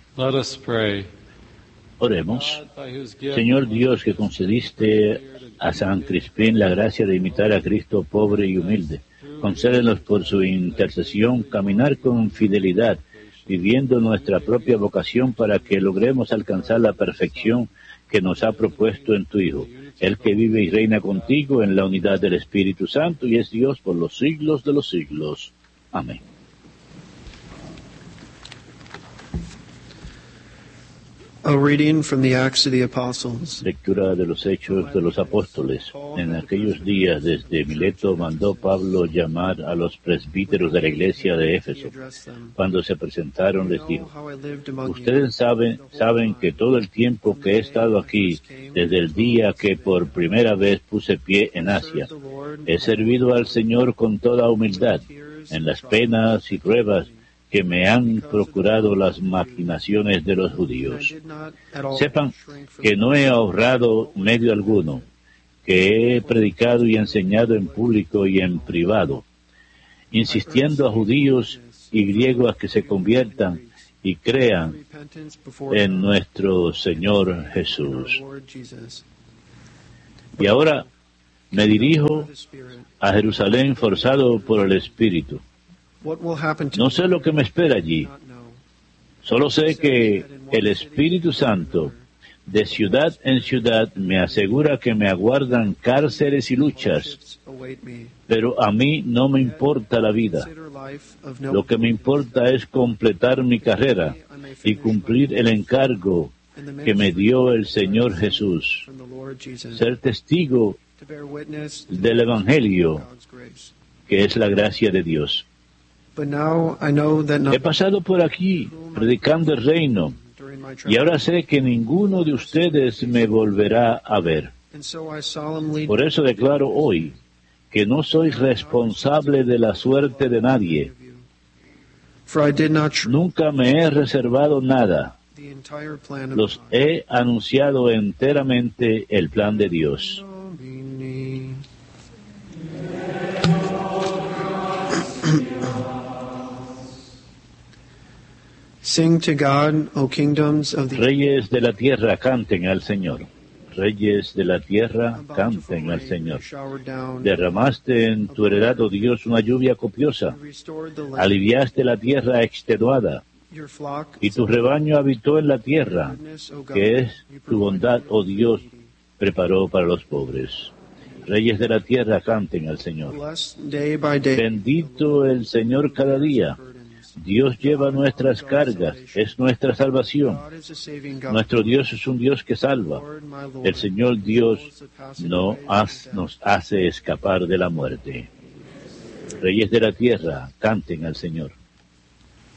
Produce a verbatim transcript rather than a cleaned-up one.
Let us pray. Oremos. God, by whose gift Señor Dios, que concediste a San Crispín la gracia de imitar a Cristo pobre y humilde, concédenos por su intercesión caminar con fidelidad, viviendo nuestra propia vocación para que logremos alcanzar la perfección que nos ha propuesto en tu Hijo, el que vive y reina contigo en la unidad del Espíritu Santo y es Dios por los siglos de los siglos. Amén. A reading from the Acts of the Apostles. Lectura de los Hechos de los Apóstoles. En aquellos días, desde Mileto, mandó Pablo llamar a los presbíteros de la iglesia de Éfeso. Cuando se presentaron, les dijo: Ustedes saben, saben que todo el tiempo que he estado aquí, desde el día que por primera vez puse pie en Asia, he servido al Señor con toda humildad, en las penas y pruebas que me han procurado las maquinaciones de los judíos. Sepan que no he ahorrado medio alguno, que he predicado y enseñado en público y en privado, insistiendo a judíos y griegos a que se conviertan y crean en nuestro Señor Jesús. Y ahora me dirijo a Jerusalén forzado por el Espíritu. No sé lo que me espera allí. Solo sé que el Espíritu Santo, de ciudad en ciudad, me asegura que me aguardan cárceles y luchas. Pero a mí no me importa la vida. Lo que me importa es completar mi carrera y cumplir el encargo que me dio el Señor Jesús. Ser testigo del Evangelio, que es la gracia de Dios. He pasado por aquí predicando el reino y ahora sé que ninguno de ustedes me volverá a ver. Por eso declaro hoy que no soy responsable de la suerte de nadie. Nunca me he reservado nada. Los he anunciado enteramente el plan de Dios. Sing to God, O kingdoms of the... Reyes de la tierra, canten al Señor. Reyes de la tierra, canten al Señor. Derramaste en tu heredad, oh Dios, una lluvia copiosa. Aliviaste la tierra extenuada. Y tu rebaño habitó en la tierra, que es tu bondad, oh Dios, preparó para los pobres. Reyes de la tierra, canten al Señor. Bendito el Señor cada día. Dios lleva nuestras cargas, es nuestra salvación. Nuestro Dios es un Dios que salva. El Señor Dios no has, nos hace escapar de la muerte. Reyes de la tierra, canten al Señor.